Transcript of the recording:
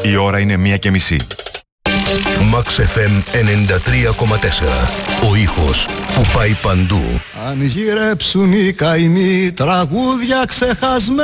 Η ώρα είναι 1:30. Max FM 93,4. Ο ήχος που πάει παντού. Αν γυρέψουν οι καημοί, τραγούδια ξεχασμένα.